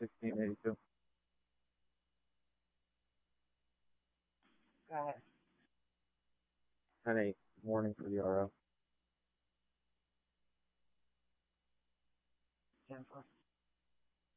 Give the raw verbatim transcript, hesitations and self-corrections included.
sixteen eighty-two. Go ahead. ten eight. Warning for the R O. Ten four.